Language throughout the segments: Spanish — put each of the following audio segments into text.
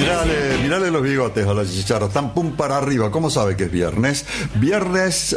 Mirale los bigotes a la chicharra, están pum para arriba. ¿Cómo sabe que es viernes? Viernes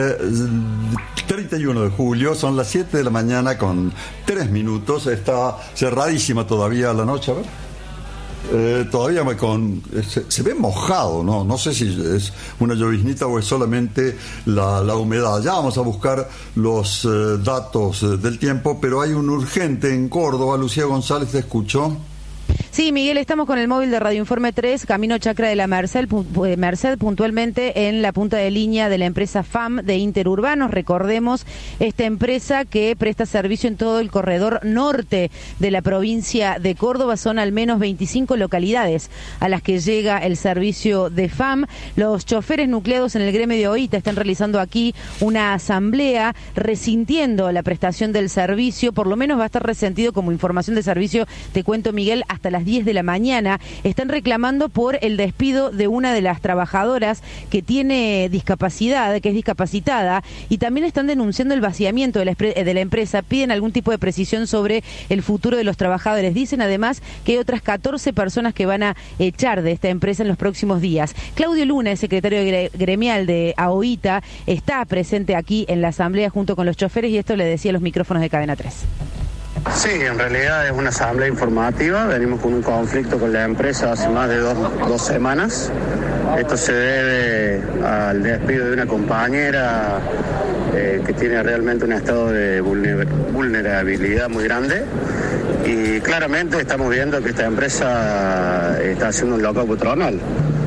31 de julio, son las 7 de la mañana con 3 minutos. Está cerradísima todavía la noche, a ver. Todavía se ve mojado, no sé si es una lloviznita o es solamente la humedad. Ya vamos a buscar los datos del tiempo, pero hay un urgente en Córdoba. Lucía González, ¿te escuchó? Sí, Miguel, estamos con el móvil de Radio Informe 3, camino Chacra de la Merced, puntualmente en la punta de línea de la empresa FAM de Interurbanos. Recordemos, esta empresa que presta servicio en todo el corredor norte de la provincia de Córdoba. Son al menos 25 localidades a las que llega el servicio de FAM. Los choferes nucleados en el gremio de OITA están realizando aquí una asamblea resintiendo la prestación del servicio. Por lo menos va a estar resentido como información de servicio, te cuento, Miguel, hasta las 10 de la mañana. Están reclamando por el despido de una de las trabajadoras que tiene discapacidad, que es discapacitada, y también están denunciando el vaciamiento de la empresa. Piden algún tipo de precisión sobre el futuro de los trabajadores. Dicen además que hay otras 14 personas que van a echar de esta empresa en los próximos días. Claudio Luna, el secretario gremial de AOITA, está presente aquí en la asamblea junto con los choferes, y esto le decía a los micrófonos de Cadena 3. Sí, en realidad es una asamblea informativa. Venimos con un conflicto con la empresa hace más de dos semanas. Esto se debe al despido de una compañera que tiene realmente un estado de vulnerabilidad muy grande. Y claramente estamos viendo que esta empresa está haciendo un lockout patronal.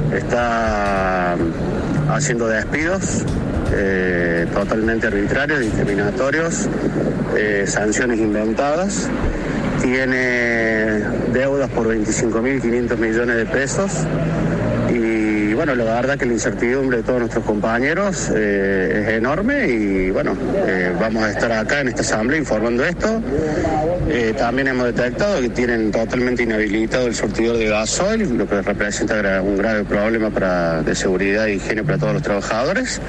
Está haciendo despidos totalmente arbitrarios, discriminatorios, sanciones inventadas. Tiene deudas por 25.500 millones de pesos. Y bueno, la verdad que la incertidumbre de todos nuestros compañeros es enorme, y bueno, vamos a estar acá en esta asamblea informando esto. También hemos detectado que tienen totalmente inhabilitado el surtidor de gasoil, lo que representa un grave problema de seguridad e higiene para todos los trabajadores.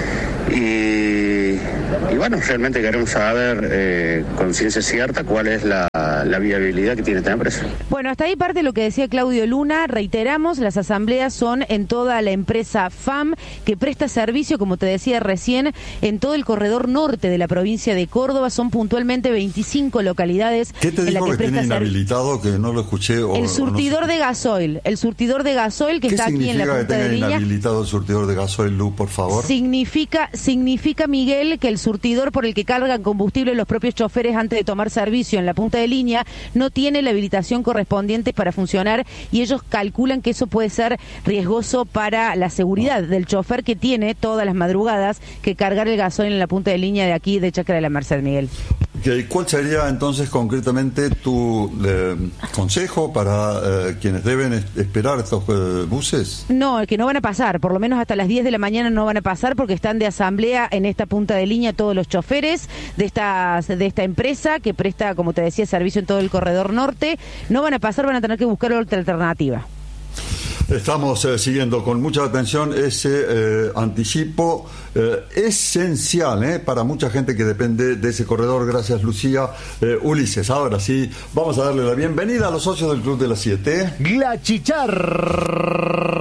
Y bueno, realmente queremos saber con ciencia cierta cuál es la viabilidad que tiene esta empresa. Bueno, hasta ahí parte lo que decía Claudio Luna. Reiteramos, las asambleas son en toda la empresa FAM, que presta servicio, como te decía recién, en todo el corredor norte de la provincia de Córdoba. Son puntualmente 25 localidades. ¿Qué te dijo que tiene inhabilitado, que no lo escuché? El surtidor de gasoil. El surtidor de gasoil que está aquí en la punta de línea. ¿Qué significa que tenga inhabilitado el surtidor de gasoil, Lu, por favor? Significa, Miguel, que el surtidor por el que cargan combustible los propios choferes antes de tomar servicio en la punta de línea no tiene la habilitación correspondiente para funcionar, y ellos calculan que eso puede ser riesgoso para la seguridad del chofer, que tiene todas las madrugadas que cargar el gasoil en la punta de línea de aquí de Chacra de la Merced, Miguel. ¿Cuál sería entonces concretamente tu consejo para quienes deben esperar estos buses? No, que no van a pasar, por lo menos hasta las 10 de la mañana no van a pasar, porque están de asamblea en esta punta de línea todos los choferes de esta empresa que presta, como te decía, servicio en todo el corredor norte. No van a pasar, van a tener que buscar otra alternativa. Estamos siguiendo con mucha atención ese anticipo esencial para mucha gente que depende de ese corredor. Gracias, Lucía. Ulises, ahora sí, vamos a darle la bienvenida a los socios del Club de las 7. La chicharra.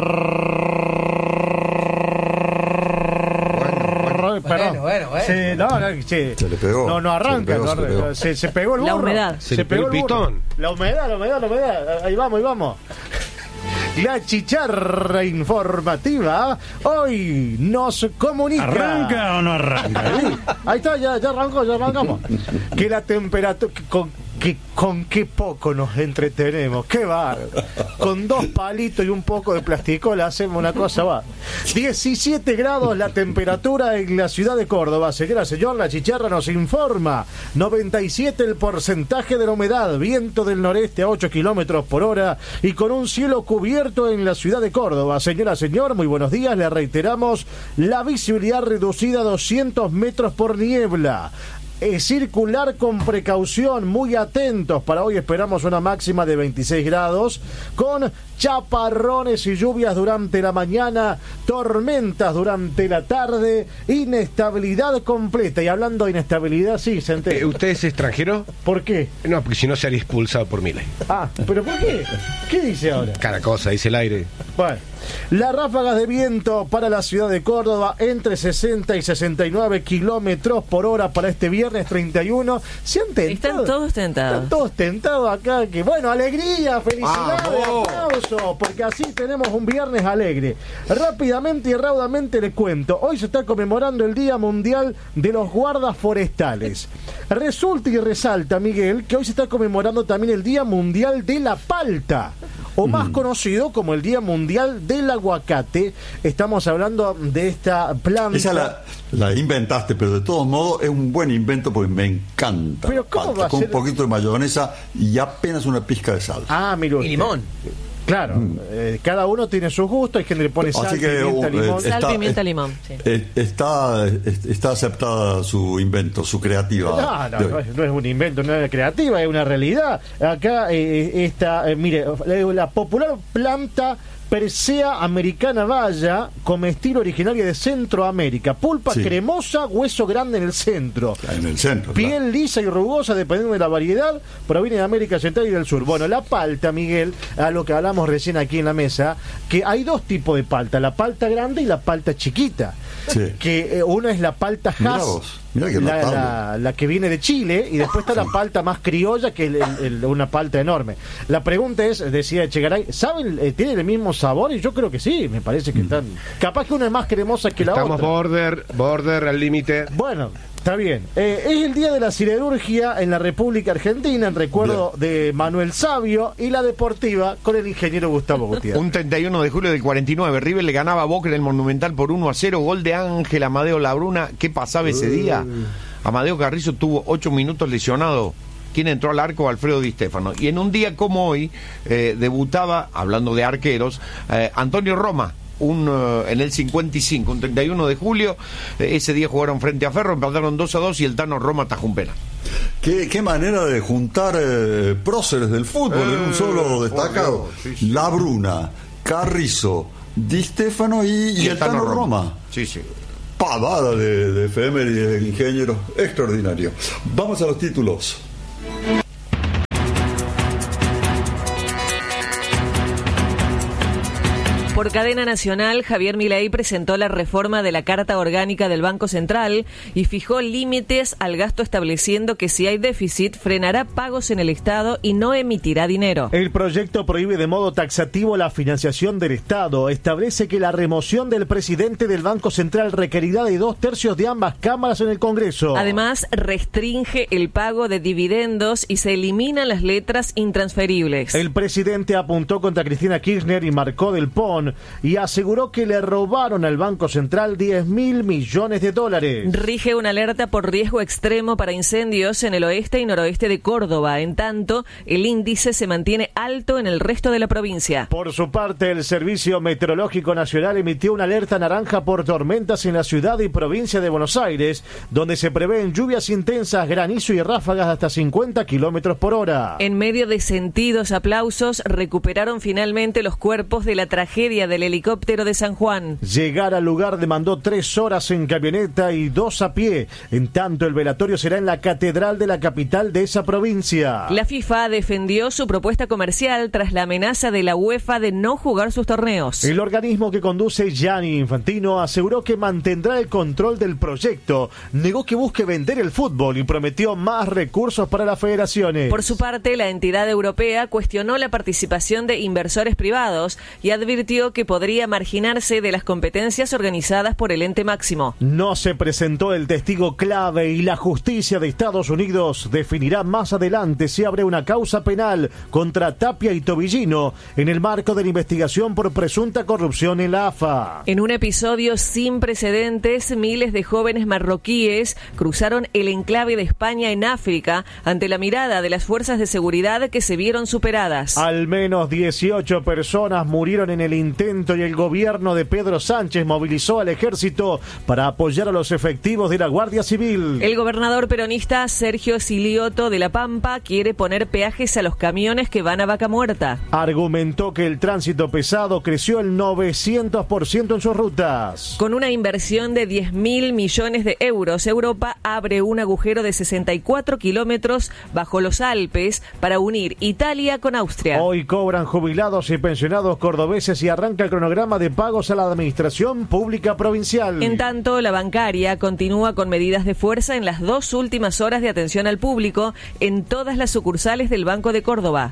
Bueno. Sí, sí. Se le pegó. No arranca. Se pegó el burro. La humedad. Se pegó el pitón. La humedad. Ahí vamos. La chicharra informativa hoy nos comunica. ¿Arranca o no arranca? Ahí está, ya arrancamos. Que la temperatura... Con qué poco nos entretenemos, qué bárbaro. Con 2 palitos y un poco de plasticola hacemos una cosa, va. 17 grados la temperatura en la ciudad de Córdoba. Señora, señor, la chicharra nos informa. 97 el porcentaje de la humedad, viento del noreste a 8 kilómetros por hora y con un cielo cubierto en la ciudad de Córdoba. Señora, señor, muy buenos días. Le reiteramos la visibilidad reducida a 200 metros por niebla. circular con precaución, muy atentos. Para hoy esperamos una máxima de 26 grados, con chaparrones y lluvias durante la mañana, tormentas durante la tarde, inestabilidad completa. Y hablando de inestabilidad, sí, se entera. ¿Usted es extranjero? ¿Por qué? No, porque si no sería expulsado por Milei. Ah, ¿pero por qué? ¿Qué dice ahora? Cada cosa, dice el aire. Bueno, las ráfagas de viento para la ciudad de Córdoba entre 60 y 69 kilómetros por hora para este viernes 31. ¿Se han tentado? Están todos tentados. Están todos tentados acá. Que bueno, alegría, felicidades, aplausos, porque así tenemos un viernes alegre. Rápidamente y raudamente les cuento. Hoy se está conmemorando el Día Mundial de los Guardas Forestales. Resulta y resalta, Miguel, que hoy se está conmemorando también el Día Mundial de la Palta, o más conocido como el Día Mundial del Aguacate. Estamos hablando de esta planta. Esa la inventaste, pero de todos modos es un buen invento porque me encanta. Pero ¿cómo va a con ser? un poquito de mayonesa y apenas una pizca de sal. Ah, mira. Y limón. Claro, cada uno tiene su gusto, hay gente que le pone sal, Así que, pimienta, limón. Sal, pimienta, limón. Sí. Está aceptada su invento, su creativa. No es un invento, no es creativa, es una realidad. Acá mire, la popular planta Persea americana valla, comestible originaria de Centroamérica. Pulpa cremosa, hueso grande en el centro. En el centro. Piel lisa y rugosa, dependiendo de la variedad, proviene de América Central y del Sur. Bueno, la palta, Miguel, a lo que hablamos recién aquí en la mesa, que hay dos tipos de palta, la palta grande y la palta chiquita. Sí. Que una es la palta Hass, la que viene de Chile, y después está la palta más criolla, que es una palta enorme. La pregunta es, decía Echegaray, ¿saben? ¿Tienen el mismo sabor? Y yo creo que sí, me parece que están. Capaz que una es más cremosa que la otra. Estamos border al límite. Bueno, está bien. Es el Día de la Siderurgia en la República Argentina, en recuerdo de Manuel Sabio, y la deportiva con el ingeniero Gustavo Gutiérrez. Un 31 de julio del 49, River le ganaba a Boca en el Monumental por 1-0, gol de Ángel Amadeo Labruna. ¿Qué pasaba ese día? Amadeo Carrizo tuvo 8 minutos lesionado. ¿Quién entró al arco? Alfredo Di Stéfano. Y en un día como hoy, debutaba, hablando de arqueros, Antonio Roma. En el 55, un 31 de julio, ese día jugaron frente a Ferro, empataron 2-2 y el Tano Roma atajó un penal. Qué manera de juntar próceres del fútbol en un solo destacado. Sí. Labruna, Carrizo, Di Stéfano y el Tano Roma. Sí. Pavada de efemérides, de ingenieros, extraordinario. Vamos a los títulos. Por cadena nacional, Javier Milei presentó la reforma de la Carta Orgánica del Banco Central y fijó límites al gasto, estableciendo que si hay déficit frenará pagos en el Estado y no emitirá dinero. El proyecto prohíbe de modo taxativo la financiación del Estado, establece que la remoción del presidente del Banco Central requerirá de 2/3 de ambas cámaras en el Congreso. Además, restringe el pago de dividendos y se eliminan las letras intransferibles. El presidente apuntó contra Cristina Kirchner y Marcó del Pon y aseguró que le robaron al Banco Central $10.000 millones. Rige una alerta por riesgo extremo para incendios en el oeste y noroeste de Córdoba. En tanto, el índice se mantiene alto en el resto de la provincia. Por su parte, el Servicio Meteorológico Nacional emitió una alerta naranja por tormentas en la ciudad y provincia de Buenos Aires, donde se prevén lluvias intensas, granizo y ráfagas de hasta 50 kilómetros por hora. En medio de sentidos aplausos, recuperaron finalmente los cuerpos de la tragedia del helicóptero de San Juan. Llegar al lugar demandó 3 horas en camioneta y 2 a pie. En tanto, el velatorio será en la catedral de la capital de esa provincia. La FIFA defendió su propuesta comercial tras la amenaza de la UEFA de no jugar sus torneos. El organismo que conduce Gianni Infantino aseguró que mantendrá el control del proyecto, negó que busque vender el fútbol y prometió más recursos para las federaciones. Por su parte, la entidad europea cuestionó la participación de inversores privados y advirtió que podría marginarse de las competencias organizadas por el ente máximo. No se presentó el testigo clave y la justicia de Estados Unidos definirá más adelante si abre una causa penal contra Tapia y Tobillino en el marco de la investigación por presunta corrupción en la AFA. En un episodio sin precedentes, miles de jóvenes marroquíes cruzaron el enclave de España en África ante la mirada de las fuerzas de seguridad que se vieron superadas. Al menos 18 personas murieron en el intento intento y el gobierno de Pedro Sánchez movilizó al ejército para apoyar a los efectivos de la Guardia Civil. El gobernador peronista Sergio Silioto de La Pampa quiere poner peajes a los camiones que van a Vaca Muerta. Argumentó que el tránsito pesado creció el 900% en sus rutas. Con una inversión de 10.000 millones de euros, Europa abre un agujero de 64 kilómetros bajo los Alpes para unir Italia con Austria. Hoy cobran jubilados y pensionados cordobeses y arranca el cronograma de pagos a la administración pública provincial. En tanto, la bancaria continúa con medidas de fuerza en las 2 últimas horas de atención al público en todas las sucursales del Banco de Córdoba.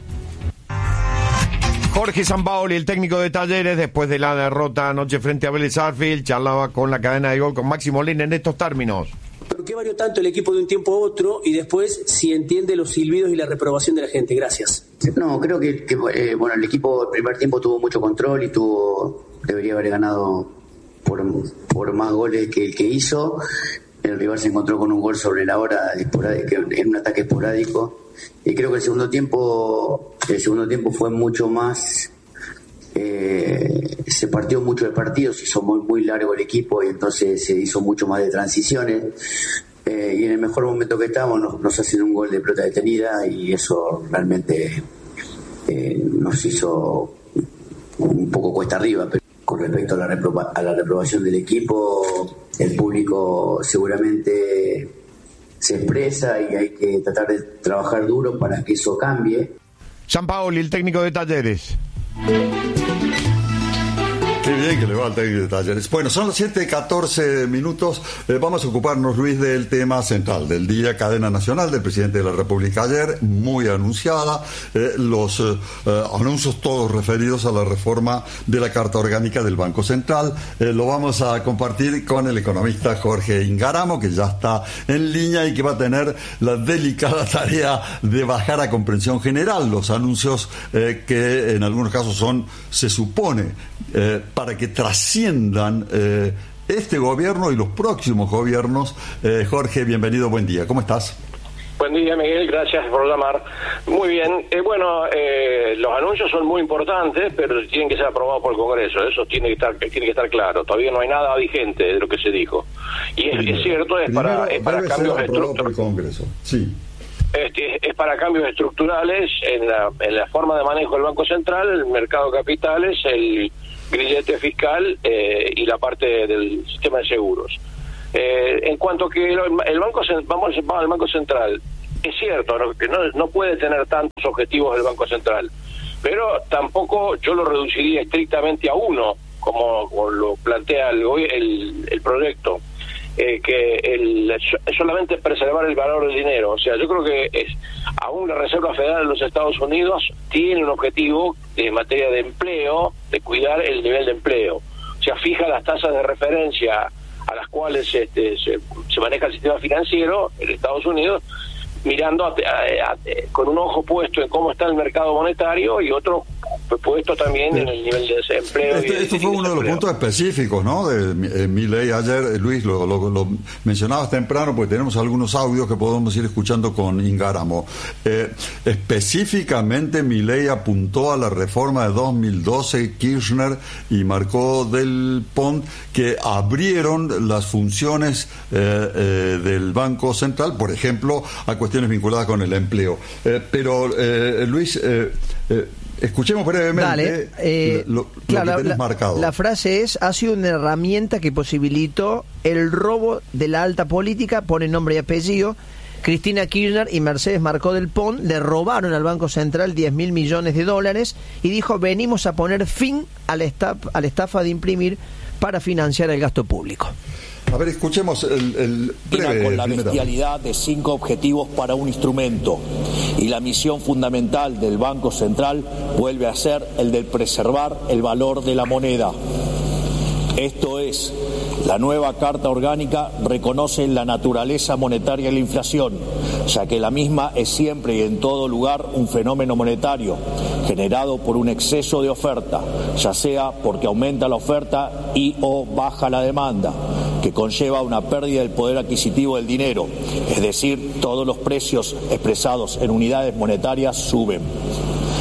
Jorge Sampaoli, el técnico de Talleres, después de la derrota anoche frente a Vélez Sarsfield, charlaba con la cadena de Gol con Máximo Molina en estos términos. ¿Por qué varió tanto el equipo de un tiempo a otro? Y después, si entiende los silbidos y la reprobación de la gente. Gracias. No, creo que bueno, el equipo el primer tiempo tuvo mucho control y debería haber ganado por más goles que el que hizo. El rival se encontró con un gol sobre la hora, en un ataque esporádico. Y creo que el segundo tiempo fue mucho más... se partió mucho el partido, se hizo muy largo el equipo y entonces se hizo mucho más de transiciones. Y en el mejor momento que estábamos nos hacen un gol de pelota detenida y eso realmente nos hizo un poco cuesta arriba. Pero con respecto a la reprobación del equipo, el público seguramente se expresa y hay que tratar de trabajar duro para que eso cambie. Sampaoli, el técnico de Talleres. Qué bien que le va al técnico de Talleres. Bueno, son las 7:14 minutos. Vamos a ocuparnos, Luis, del tema central del día, cadena nacional del presidente de la República ayer, muy anunciada. Los anuncios todos referidos a la reforma de la Carta Orgánica del Banco Central. Lo vamos a compartir con el economista Jorge Ingaramo, que ya está en línea y que va a tener la delicada tarea de bajar a comprensión general los anuncios que en algunos casos son, se supone, para que trasciendan este gobierno y los próximos gobiernos. Jorge, bienvenido, buen día. ¿Cómo estás? Buen día, Miguel, gracias por llamar. Muy bien, los anuncios son muy importantes, pero tienen que ser aprobados por el Congreso, eso tiene que estar claro. Todavía no hay nada vigente de lo que se dijo. Y es cierto, es para cambios estructurales. Sí. Es para cambios estructurales en la forma de manejo del Banco Central, el mercado de capitales, el grillete fiscal y la parte del sistema de seguros. En cuanto que vamos al Banco Central, es cierto que no puede tener tantos objetivos el Banco Central, pero tampoco yo lo reduciría estrictamente a uno, como lo plantea el proyecto. Que solamente preservar el valor del dinero. O sea, yo creo que aún la Reserva Federal de los Estados Unidos tiene un objetivo en materia de empleo, de cuidar el nivel de empleo. O sea, fija las tasas de referencia a las cuales se maneja el sistema financiero en Estados Unidos, mirando con un ojo puesto en cómo está el mercado monetario y otro puesto también en el nivel de desempleo. Esto fue uno de los puntos específicos, ¿no? De Milei ayer, Luis, lo mencionabas temprano, porque tenemos algunos audios que podemos ir escuchando con Ingaramo. Específicamente, Milei apuntó a la reforma de 2012, Kirchner y Marcó del Pont, que abrieron las funciones del Banco Central, por ejemplo, a cuestiones vinculadas con el empleo. Pero, Luis, escuchemos brevemente lo que tenés marcado. La frase es: ha sido una herramienta que posibilitó el robo de la alta política, pone nombre y apellido. Cristina Kirchner y Mercedes Marcó del Pont le robaron al Banco Central 10.000 millones de dólares y dijo: venimos a poner fin a la estafa de imprimir para financiar el gasto público. A ver, escuchemos el breve. Con la bestialidad de 5 objetivos para un instrumento, y la misión fundamental del Banco Central vuelve a ser el de preservar el valor de la moneda. Esto es, la nueva Carta Orgánica reconoce la naturaleza monetaria de la inflación, ya que la misma es siempre y en todo lugar un fenómeno monetario generado por un exceso de oferta, ya sea porque aumenta la oferta y o baja la demanda, que conlleva una pérdida del poder adquisitivo del dinero, es decir, todos los precios expresados en unidades monetarias suben. La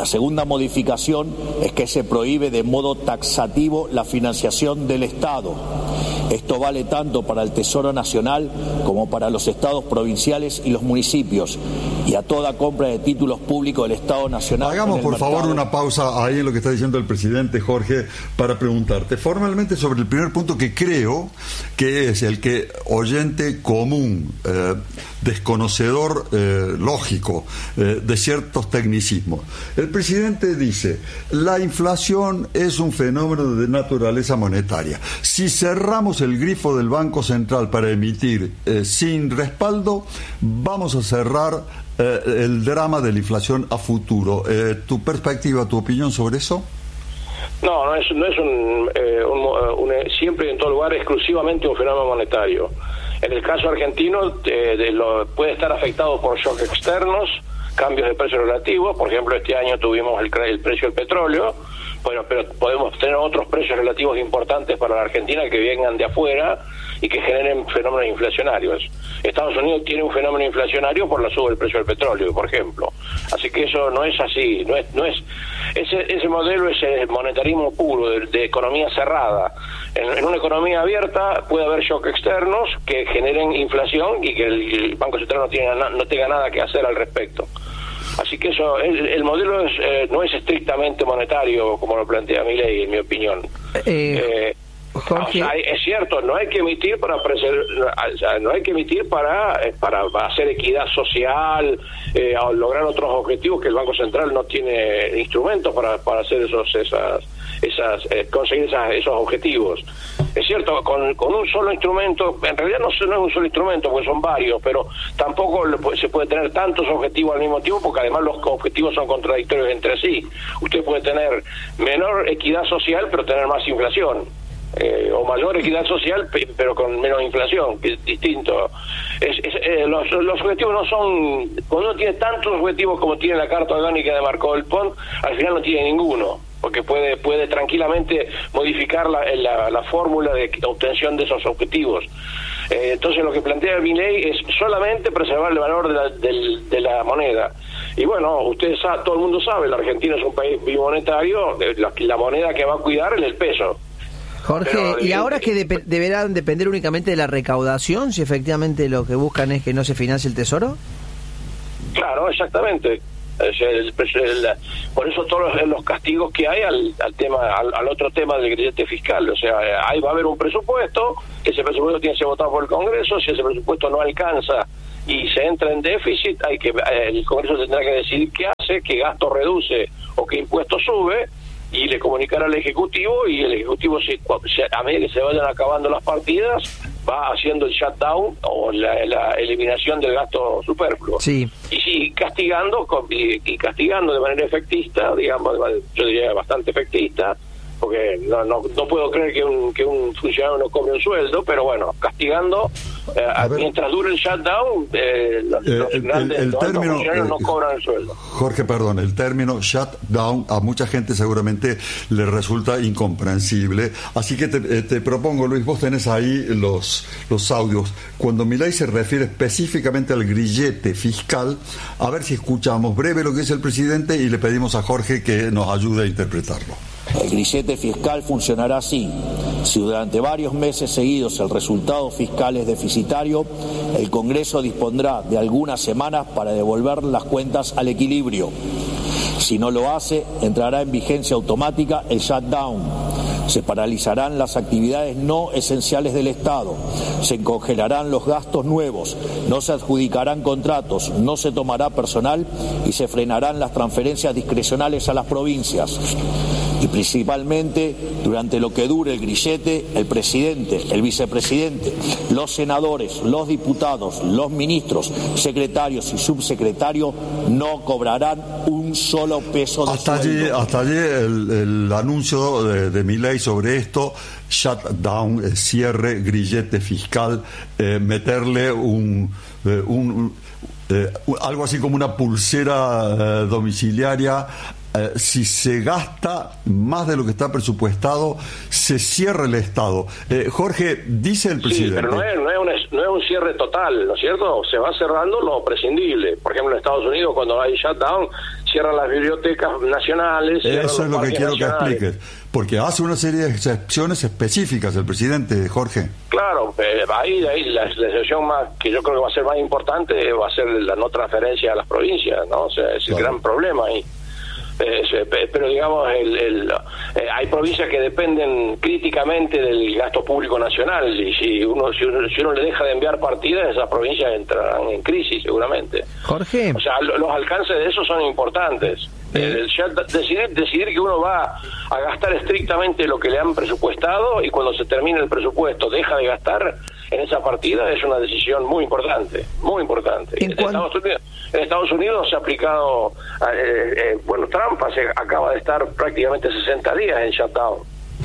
La segunda modificación es que se prohíbe de modo taxativo la financiación del Estado. Esto vale tanto para el Tesoro Nacional como para los estados provinciales y los municipios, y a toda compra de títulos públicos del Estado Nacional. Hagamos por favor una pausa ahí en lo que está diciendo el presidente, Jorge, para preguntarte formalmente sobre el primer punto, que creo que es el que oyente común, desconocedor lógico de ciertos tecnicismos. El presidente dice: la inflación es un fenómeno de naturaleza monetaria. Si cerramos el grifo del Banco Central para emitir sin respaldo, vamos a cerrar el drama de la inflación a futuro. ¿Tu perspectiva, tu opinión sobre eso? No es siempre y en todo lugar exclusivamente un fenómeno monetario. En el caso argentino puede estar afectado por shocks externos, cambios de precios relativos. Por ejemplo, este año tuvimos el precio del petróleo. Bueno, pero podemos tener otros precios relativos importantes para la Argentina que vengan de afuera y que generen fenómenos inflacionarios. Estados Unidos tiene un fenómeno inflacionario por la suba del precio del petróleo, por ejemplo. Así que eso no es así, no es ese modelo es el monetarismo puro de economía cerrada. En una economía abierta puede haber shocks externos que generen inflación y que el Banco Central no tenga nada que hacer al respecto. Así que eso, el modelo no es estrictamente monetario como lo plantea Milei, en mi opinión. Jorge. O sea, es cierto, no hay que emitir para hacer equidad social, lograr otros objetivos que el Banco Central no tiene instrumentos para hacer conseguir esos objetivos. Es cierto, con un solo instrumento, en realidad no es un solo instrumento, porque son varios, pero tampoco se puede tener tantos objetivos al mismo tiempo, porque además los objetivos son contradictorios entre sí. Usted puede tener menor equidad social, pero tener más inflación. O mayor equidad social, pero con menos inflación, que es distinto. Los objetivos no son... Cuando uno tiene tantos objetivos como tiene la Carta Orgánica de Marco del Pont, al final no tiene ninguno, porque puede tranquilamente modificar la fórmula de obtención de esos objetivos. Entonces lo que plantea Milei es solamente preservar el valor de la moneda. Y bueno, ustedes saben, todo el mundo sabe, la Argentina es un país bimonetario, la moneda que va a cuidar es el peso. Jorge, ¿y ahora que deberán depender únicamente de la recaudación, si efectivamente lo que buscan es que no se financie el Tesoro? Claro, exactamente. Por eso todos los castigos que hay al otro tema del grillete fiscal. O sea, ahí va a haber un presupuesto, ese presupuesto tiene que ser votado por el Congreso. Si ese presupuesto no alcanza y se entra en déficit, el Congreso tendrá que decidir qué hace, qué gasto reduce o qué impuesto sube, y le comunicará al Ejecutivo, y el Ejecutivo, a medida que se vayan acabando las partidas, va haciendo el shutdown o la eliminación del gasto superfluo. Sí. Y castigando de manera efectista, digamos, yo diría bastante efectista, porque no puedo creer que un funcionario no cobre un sueldo, pero bueno, castigando mientras dure el shutdown, los funcionarios no cobran el sueldo. Jorge, perdón, el término shutdown a mucha gente seguramente le resulta incomprensible, así que te propongo, Luis, vos tenés ahí los audios. Cuando Milei se refiere específicamente al grillete fiscal, a ver si escuchamos breve lo que dice el presidente y le pedimos a Jorge que nos ayude a interpretarlo. El grillete fiscal funcionará así. Si durante varios meses seguidos el resultado fiscal es deficitario, el Congreso dispondrá de algunas semanas para devolver las cuentas al equilibrio. Si no lo hace, entrará en vigencia automática el shutdown. Se paralizarán las actividades no esenciales del Estado, se congelarán los gastos nuevos, no se adjudicarán contratos, no se tomará personal y se frenarán las transferencias discrecionales a las provincias. Y principalmente, durante lo que dure el grillete, el presidente, el vicepresidente, los senadores, los diputados, los ministros, secretarios y subsecretarios no cobrarán un solo peso de sueldo. Hasta allí el anuncio de Milei sobre esto: shutdown, cierre, grillete fiscal, meterle algo así como una pulsera domiciliaria. Si se gasta más de lo que está presupuestado, se cierra el Estado. Jorge, dice el presidente... Sí, pero no es un cierre total, ¿no es cierto? Se va cerrando lo prescindible. Por ejemplo, en Estados Unidos, cuando hay shutdown, cierran las bibliotecas nacionales. Eso es lo que quiero que expliques, porque hace una serie de excepciones específicas el presidente, Jorge. Claro, ahí la excepción más que yo creo que va a ser más importante va a ser la no transferencia a las provincias, ¿no? O sea, es el gran problema ahí. Pero digamos, hay provincias que dependen críticamente del gasto público nacional, y si uno le deja de enviar partidas, esas provincias entrarán en crisis seguramente. Jorge, o sea, los alcances de eso son importantes. Ya decidir que uno va a gastar estrictamente lo que le han presupuestado, y cuando se termine el presupuesto deja de gastar en esa partida, es una decisión muy importante, muy importante. En Estados Unidos se ha aplicado, Trump acaba de estar prácticamente 60 días en shutdown.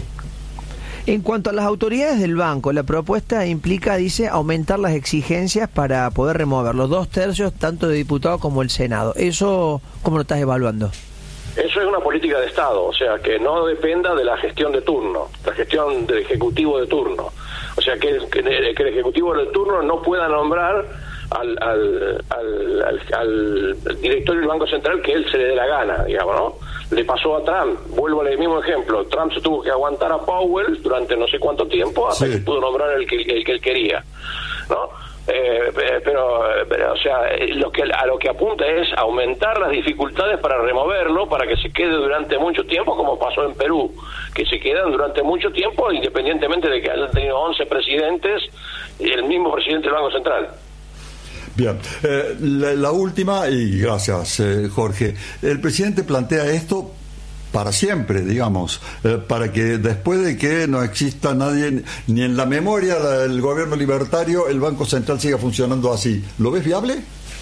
En cuanto a las autoridades del banco, la propuesta implica, dice, aumentar las exigencias para poder remover los 2/3 tanto de diputados como el Senado. ¿Eso cómo lo estás evaluando? Eso es una política de Estado, o sea, que no dependa de la gestión de turno, la gestión del Ejecutivo de turno. O sea, que el Ejecutivo de turno no pueda nombrar al directorio del Banco Central que él se le dé la gana, digamos, ¿no? Le pasó a Trump, vuelvo al mismo ejemplo, Trump se tuvo que aguantar a Powell durante no sé cuánto tiempo hasta que pudo nombrar el que él quería, ¿no? Pero o sea, a lo que apunta es aumentar las dificultades para removerlo, para que se quede durante mucho tiempo, como pasó en Perú, que se quedan durante mucho tiempo, independientemente de que hayan tenido 11 presidentes y el mismo presidente del Banco Central. Bien, la última, y gracias, Jorge. El presidente plantea esto para siempre, digamos, para que después de que no exista nadie, ni en la memoria del gobierno libertario, el Banco Central siga funcionando así. ¿Lo ves viable?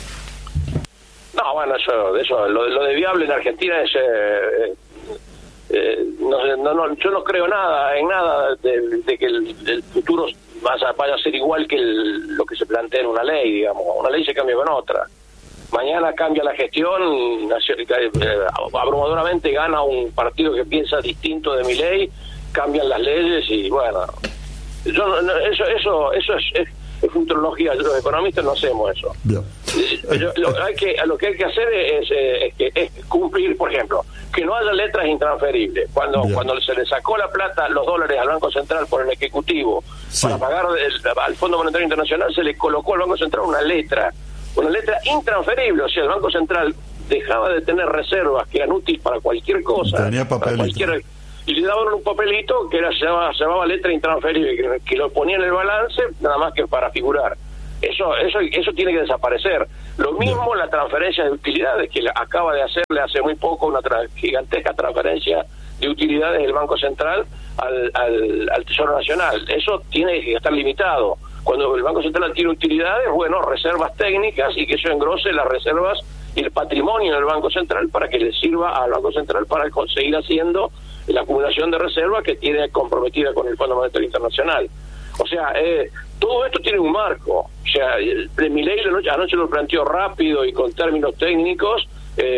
No, bueno, lo de viable en Argentina es... yo no creo en nada de que el futuro vaya a ser igual que lo que se plantea en una ley, digamos. Una ley se cambia con otra. Mañana cambia la gestión, abrumadoramente gana un partido que piensa distinto de mi ley, cambian las leyes y bueno, eso es futurología, los economistas no hacemos eso. Lo que hay que hacer es cumplir, por ejemplo, que no haya letras intransferibles. Cuando se le sacó la plata, los dólares al Banco Central por el Ejecutivo para pagar al Fondo Monetario Internacional, se le colocó al Banco Central una letra intransferible, o sea, el Banco Central dejaba de tener reservas que eran útiles para cualquier cosa. Tenía papelito. Y le daban un papelito que se llamaba letra intransferible, que lo ponía en el balance nada más que para figurar. Eso tiene que desaparecer. Lo mismo la transferencia de utilidades, que acaba de hacerle hace muy poco una gigantesca transferencia de utilidades del Banco Central al Tesoro Nacional. Eso tiene que estar limitado. Cuando el Banco Central tiene utilidades, reservas técnicas, y que eso engrose las reservas y el patrimonio del Banco Central para que le sirva al Banco Central para conseguir haciendo la acumulación de reservas que tiene comprometida con el Fondo Monetario Internacional. O sea, todo esto tiene un marco. O sea, Milei anoche lo planteó rápido y con términos técnicos,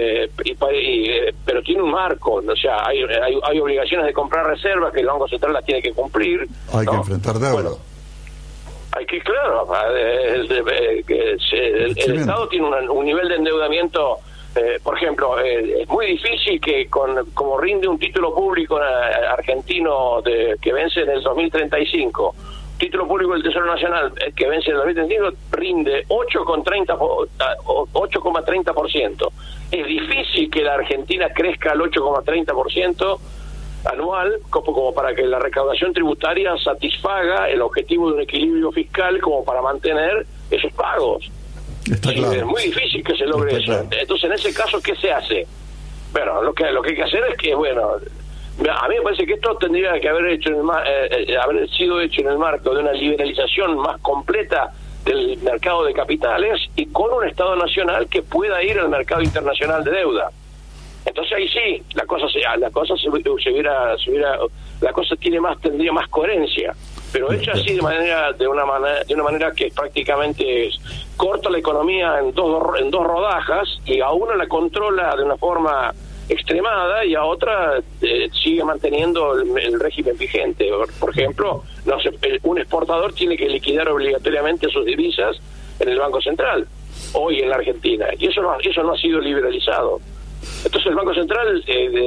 pero tiene un marco. O sea, hay obligaciones de comprar reservas que el Banco Central las tiene que cumplir. Hay que enfrentar deuda. Bueno, hay que, claro, el Estado tiene un nivel de endeudamiento, por ejemplo, es muy difícil que como rinde un título público argentino que vence en el 2035, título público del Tesoro Nacional que vence en el 2035, rinde 8,30%. Es difícil que la Argentina crezca al 8,30% anual como para que la recaudación tributaria satisfaga el objetivo de un equilibrio fiscal como para mantener esos pagos. Está claro. Es muy difícil que se logre eso. Claro. Entonces, en ese caso, ¿qué se hace? Bueno, lo que hay que hacer es que, a mí me parece que esto tendría que haber sido hecho en el marco de una liberalización más completa del mercado de capitales y con un Estado nacional que pueda ir al mercado internacional de deuda. Entonces ahí sí, la cosa tendría más coherencia, pero hecha así de una manera que prácticamente corta la economía en dos rodajas, y a una la controla de una forma extremada y a otra sigue manteniendo el régimen vigente. Por ejemplo, un exportador tiene que liquidar obligatoriamente sus divisas en el Banco Central hoy en la Argentina, y eso no ha sido liberalizado. Entonces el Banco Central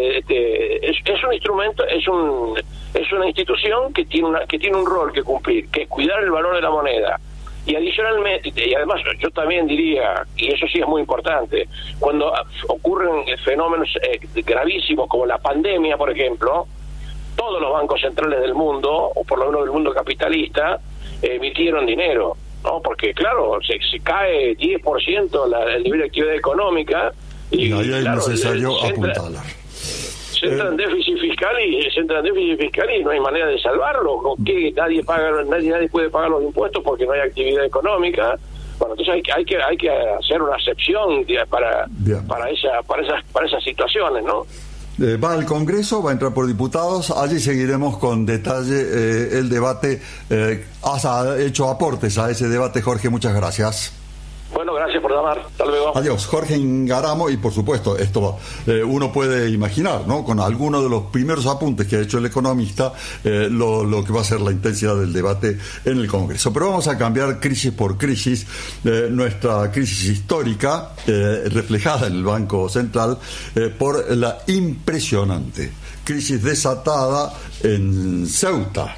es un instrumento, es una institución que tiene un rol que cumplir, que es cuidar el valor de la moneda. Y adicionalmente, y además yo también diría, y eso sí es muy importante, cuando ocurren fenómenos gravísimos como la pandemia, por ejemplo, todos los bancos centrales del mundo, o por lo menos del mundo capitalista, emitieron dinero, ¿no? Porque claro, se cae 10% el nivel de actividad económica y ahí es claro, necesario apuntalar. Se entra en déficit fiscal y no hay manera de salvarlo. ¿Con qué? Nadie puede pagar los impuestos porque no hay actividad económica. Bueno, entonces hay que hacer una excepción para esas situaciones, ¿no? Va al Congreso, va a entrar por diputados, allí seguiremos con detalle el debate. Has hecho aportes a ese debate, Jorge, muchas gracias. Bueno, gracias por llamar. Hasta luego. Adiós, Jorge Ingaramo. Y por supuesto, esto uno puede imaginar, ¿no? Con algunos de los primeros apuntes que ha hecho el economista, lo que va a ser la intensidad del debate en el Congreso. Pero vamos a cambiar crisis por crisis. Nuestra crisis histórica, reflejada en el Banco Central, por la impresionante crisis desatada en Ceuta,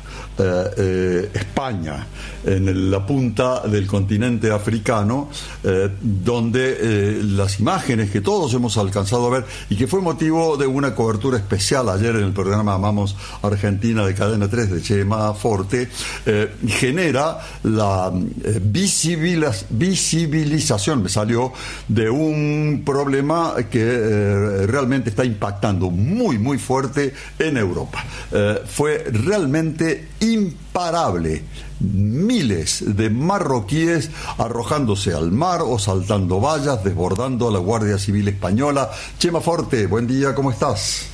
España, en la punta del continente africano, donde las imágenes que todos hemos alcanzado a ver y que fue motivo de una cobertura especial ayer en el programa Amamos Argentina de Cadena 3 de Chema Forte, genera la visibilización, me salió, de un problema que realmente está impactando muy, muy fuerte en Europa. Fue realmente imparable. Miles de marroquíes arrojándose al mar o saltando vallas, desbordando a la Guardia Civil Española. Chema Forte, buen día, ¿cómo estás?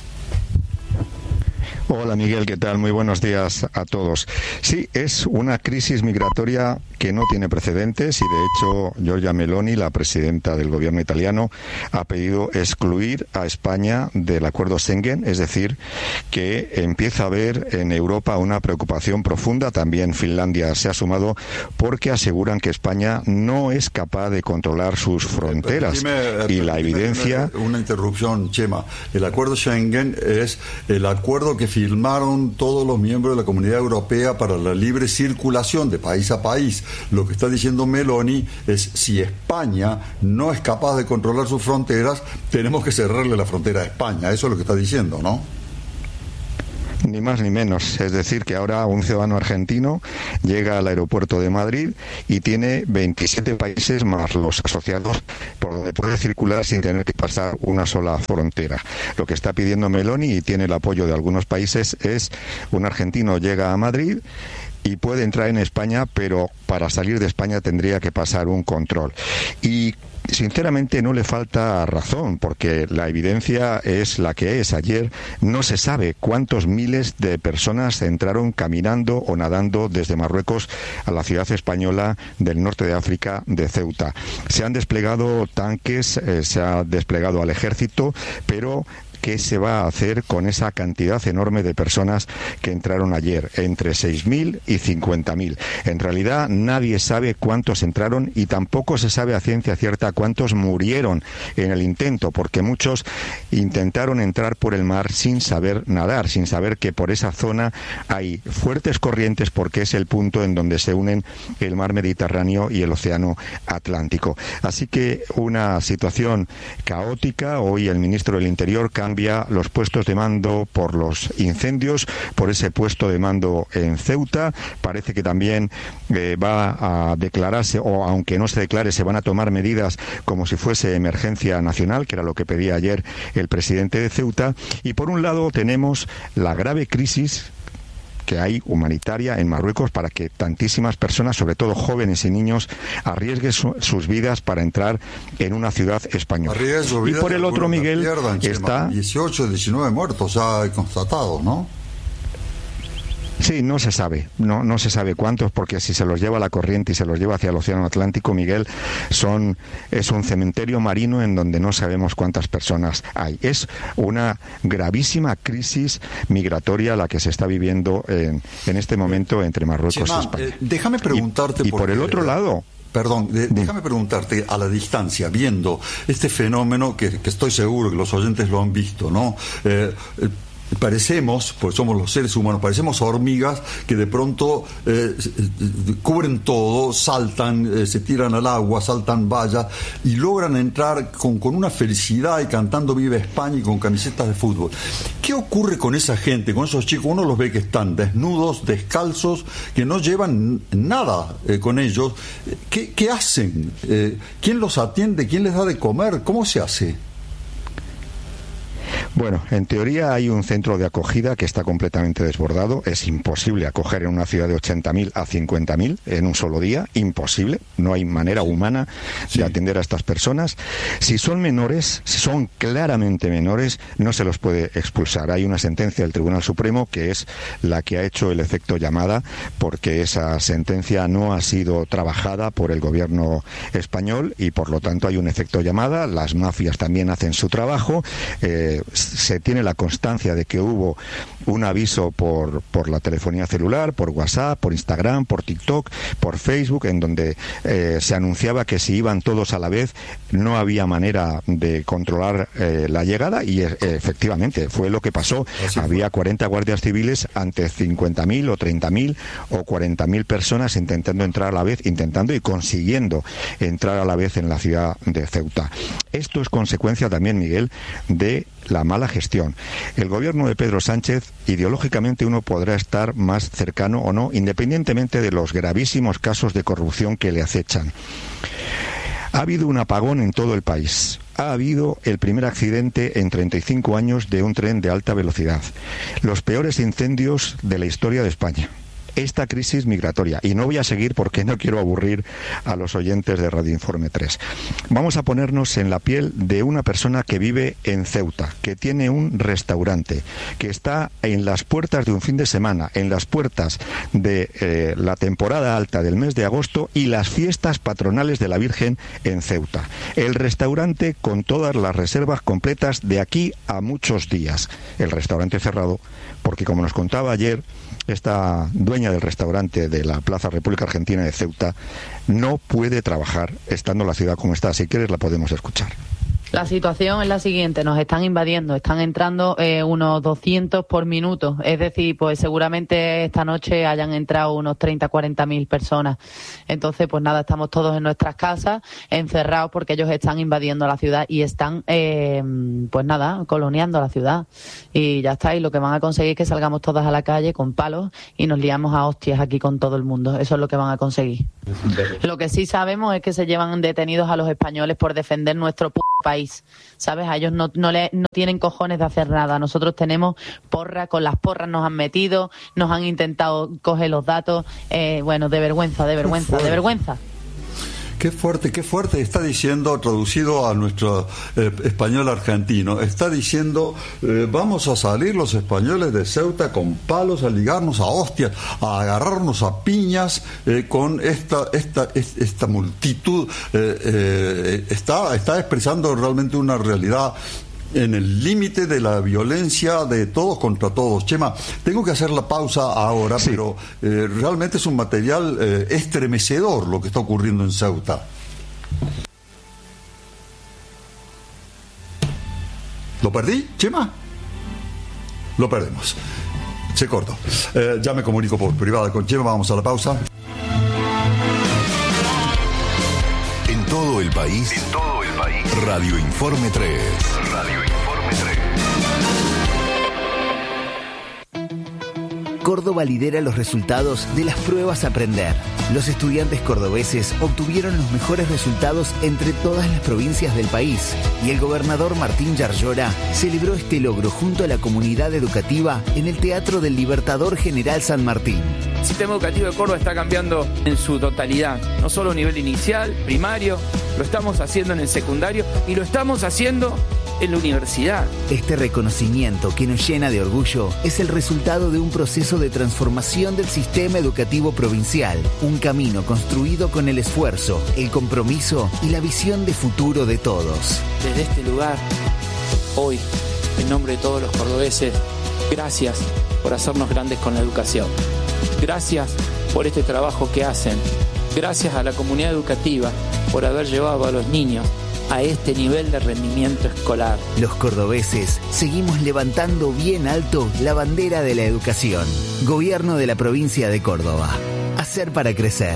Hola Miguel, ¿qué tal? Muy buenos días a todos. Sí, es una crisis migratoria que no tiene precedentes y de hecho Giorgia Meloni, la presidenta del gobierno italiano, ha pedido excluir a España del acuerdo Schengen, es decir, que empieza a haber en Europa una preocupación profunda. También Finlandia se ha sumado porque aseguran que España no es capaz de controlar sus fronteras. Y la evidencia... Una interrupción, Chema. El acuerdo Schengen es el acuerdo que firmaron todos los miembros de la Comunidad Europea para la libre circulación de país a país. Lo que está diciendo Meloni es: si España no es capaz de controlar sus fronteras, tenemos que cerrarle la frontera a España. Eso es lo que está diciendo, ¿no? Ni más ni menos. Es decir, que ahora un ciudadano argentino llega al aeropuerto de Madrid y tiene 27 países más los asociados por donde puede circular sin tener que pasar una sola frontera. Lo que está pidiendo Meloni, y tiene el apoyo de algunos países, es: un argentino llega a Madrid y puede entrar en España, pero para salir de España tendría que pasar un control. Y sinceramente no le falta razón, porque la evidencia es la que es. Ayer no se sabe cuántos miles de personas entraron caminando o nadando desde Marruecos a la ciudad española del norte de África, de Ceuta. Se han desplegado tanques, se ha desplegado al ejército, pero ¿qué se va a hacer con esa cantidad enorme de personas que entraron ayer? Entre 6.000 y 50.000. En realidad nadie sabe cuántos entraron y tampoco se sabe a ciencia cierta cuántos murieron en el intento, porque muchos intentaron entrar por el mar sin saber nadar, sin saber que por esa zona hay fuertes corrientes, porque es el punto en donde se unen el mar Mediterráneo y el océano Atlántico. Así que una situación caótica. Hoy el ministro del Interior cambia los puestos de mando por los incendios, por ese puesto de mando en Ceuta. Parece que también va a declararse, o aunque no se declare, se van a tomar medidas como si fuese emergencia nacional, que era lo que pedía ayer el presidente de Ceuta. Y por un lado tenemos la grave crisis que hay humanitaria en Marruecos para que tantísimas personas, sobre todo jóvenes y niños, arriesguen sus vidas para entrar en una ciudad española. Y por el otro, Miguel, está 18, 19 muertos ya constatados, ¿no? Sí, no se sabe, no se sabe cuántos, porque si se los lleva la corriente y se los lleva hacia el océano Atlántico, Miguel, es un cementerio marino en donde no sabemos cuántas personas hay. Es una gravísima crisis migratoria la que se está viviendo en este momento entre Marruecos y España. Déjame preguntarte y por el otro lado. Perdón, déjame preguntarte, a la distancia, viendo este fenómeno que estoy seguro que los oyentes lo han visto, ¿no? Parecemos, porque somos los seres humanos, parecemos hormigas que de pronto cubren todo, saltan, se tiran al agua, saltan vallas y logran entrar con una felicidad y cantando Viva España y con camisetas de fútbol. ¿Qué ocurre con esa gente, con esos chicos? Uno los ve que están desnudos, descalzos, que no llevan nada con ellos. ¿Qué hacen? ¿Quién los atiende? ¿Quién les da de comer? ¿Cómo se hace? Bueno, en teoría hay un centro de acogida que está completamente desbordado. Es imposible acoger en una ciudad de 80.000 a 50.000 en un solo día. Imposible. No hay manera humana de atender a estas personas. Si son menores, si son claramente menores, no se los puede expulsar. Hay una sentencia del Tribunal Supremo que es la que ha hecho el efecto llamada, porque esa sentencia no ha sido trabajada por el gobierno español y por lo tanto hay un efecto llamada. Las mafias también hacen su trabajo. Se tiene la constancia de que hubo un aviso por la telefonía celular, por WhatsApp, por Instagram, por TikTok, por Facebook, en donde se anunciaba que si iban todos a la vez no había manera de controlar la llegada y efectivamente fue lo que pasó. Había 40 guardias civiles ante 50.000 o 30.000 o 40.000 personas intentando entrar a la vez, intentando y consiguiendo entrar a la vez en la ciudad de Ceuta. Esto es consecuencia también, Miguel, de la mala gestión. El gobierno de Pedro Sánchez, ideológicamente uno podrá estar más cercano o no, independientemente de los gravísimos casos de corrupción que le acechan. Ha habido un apagón en todo el país. Ha habido el primer accidente en 35 años de un tren de alta velocidad. Los peores incendios de la historia de España. Esta crisis migratoria, y no voy a seguir porque no quiero aburrir a los oyentes de Radio Informe 3. Vamos a ponernos en la piel de una persona que vive en Ceuta, que tiene un restaurante, que está en las puertas de un fin de semana, en las puertas de la temporada alta del mes de agosto y las fiestas patronales de la Virgen en Ceuta. El restaurante con todas las reservas completas de aquí a muchos días. El restaurante cerrado porque, como nos contaba ayer esta dueña del restaurante de la Plaza República Argentina de Ceuta, no puede trabajar estando la ciudad como está. Si quieres la podemos escuchar. La situación es la siguiente, nos están invadiendo, están entrando unos 200 por minuto, es decir, pues seguramente esta noche hayan entrado unos 30, 40.000 personas. Entonces, pues nada, estamos todos en nuestras casas, encerrados porque ellos están invadiendo la ciudad y están, pues nada, coloniando la ciudad. Y ya está, y lo que van a conseguir es que salgamos todas a la calle con palos y nos liamos a hostias aquí con todo el mundo. Eso es lo que van a conseguir. Lo que sí sabemos es que se llevan detenidos a los españoles por defender nuestro país, ¿sabes? A ellos no tienen cojones de hacer nada. Nosotros tenemos porra, con las porras nos han metido, nos han intentado coger los datos. Bueno, de vergüenza. Qué fuerte está diciendo, traducido a nuestro español argentino, está diciendo, vamos a salir los españoles de Ceuta con palos, a ligarnos a hostias, a agarrarnos a piñas con esta multitud. Está expresando realmente una realidad en el límite de la violencia de todos contra todos. Chema, tengo que hacer la pausa ahora, sí, pero realmente es un material estremecedor lo que está ocurriendo en Ceuta. ¿Lo perdí, Chema? Lo perdemos. Se cortó. Ya me comunico por privado con Chema, vamos a la pausa. En todo el país. Radio Informe 3. Córdoba lidera los resultados de las pruebas Aprender. Los estudiantes cordobeses obtuvieron los mejores resultados entre todas las provincias del país y el gobernador Martín Yarlora celebró este logro junto a la comunidad educativa en el Teatro del Libertador General San Martín. El sistema educativo de Córdoba está cambiando en su totalidad, no solo a nivel inicial, primario, lo estamos haciendo en el secundario y lo estamos haciendo en la universidad. Este reconocimiento que nos llena de orgullo es el resultado de un proceso de transformación del sistema educativo provincial, un camino construido con el esfuerzo, el compromiso y la visión de futuro de todos. Desde este lugar, hoy, en nombre de todos los cordobeses, gracias por hacernos grandes con la educación. Gracias por este trabajo que hacen Gracias a la comunidad educativa por haber llevado a los niños a este nivel de rendimiento escolar. Los cordobeses seguimos levantando bien alto la bandera de la educación. Gobierno de la provincia de Córdoba. Hacer para crecer.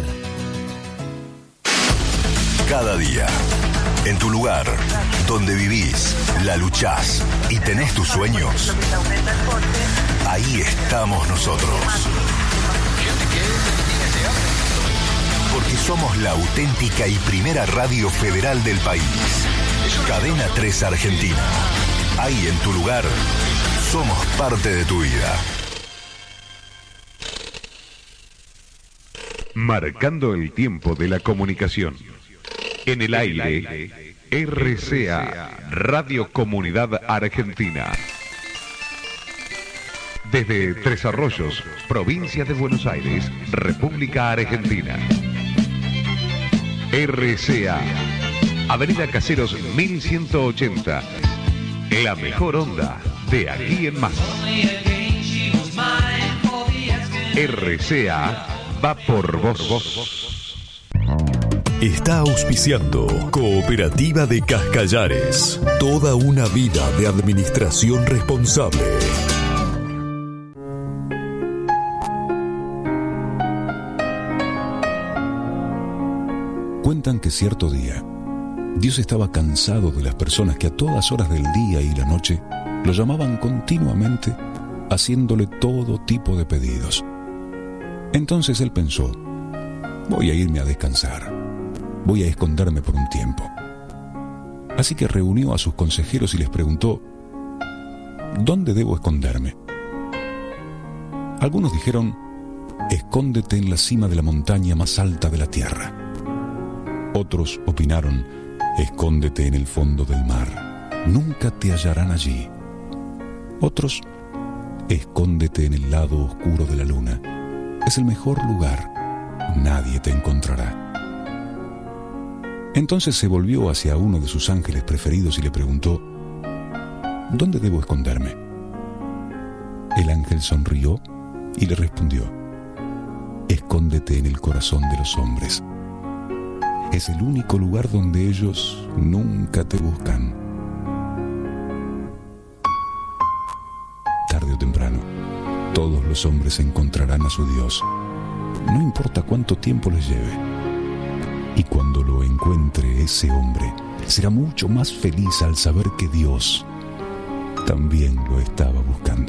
Cada día, en tu lugar, donde vivís, la luchás y tenés tus sueños, ahí estamos nosotros. Porque somos la auténtica y primera radio federal del país. Cadena 3 Argentina. Ahí en tu lugar, somos parte de tu vida. Marcando el tiempo de la comunicación. En el aire, RCA, Radio Comunidad Argentina. Desde Tres Arroyos, provincia de Buenos Aires, República Argentina. RCA, Avenida Caseros 1180. La mejor onda de aquí en más. RCA va por vos. Está auspiciando Cooperativa de Cascallares. Toda una vida de administración responsable. Cuentan que cierto día, Dios estaba cansado de las personas que a todas horas del día y la noche lo llamaban continuamente, haciéndole todo tipo de pedidos. Entonces él pensó: voy a irme a descansar, voy a esconderme por un tiempo. Así que reunió a sus consejeros y les preguntó: ¿dónde debo esconderme? Algunos dijeron: escóndete en la cima de la montaña más alta de la tierra. Otros opinaron: escóndete en el fondo del mar, nunca te hallarán allí. Otros: escóndete en el lado oscuro de la luna, es el mejor lugar, nadie te encontrará. Entonces se volvió hacia uno de sus ángeles preferidos y le preguntó: ¿dónde debo esconderme? El ángel sonrió y le respondió: escóndete en el corazón de los hombres. Es el único lugar donde ellos nunca te buscan. Tarde o temprano, todos los hombres encontrarán a su Dios, no importa cuánto tiempo les lleve. Y cuando lo encuentre ese hombre, será mucho más feliz al saber que Dios también lo estaba buscando.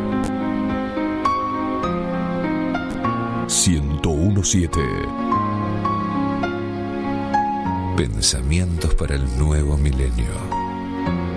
1017. Pensamientos para el nuevo milenio.